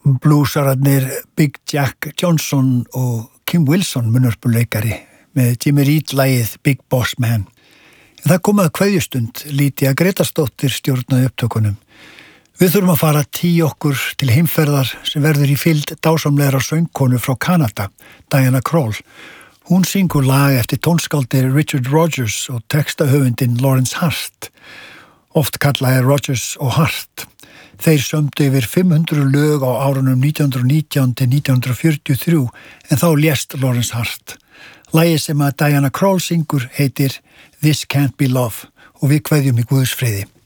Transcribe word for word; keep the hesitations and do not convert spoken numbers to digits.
Bluesararnir Big Jack Johnson og Kim Wilson munnhörpuleikari með Jimmy Reed lagið Big Boss Man. En það kom að kveðjustund, Lídia Gretarsdóttir stjórnaði upptökunum. Við þurfum að fara tí okkur til heimferðar sem verður í fylgd dásamlegra söngkonu frá Kanada, Diana Krall. Hún syngur lag eftir tónskáldi Richard Rodgers og textahöfundinn Lawrence Hart. Oft kallaði Rodgers og Hart. Þeir sömdu yfir fimm hundruð lög á árunum nítján hundruð og nítján til nítján hundruð fjörutíu og þrjú en þá lést Lawrence Hart. Lagið sem að Diana Krall syngur heitir This Can't Be Love og við kveðjum í Guðs friði.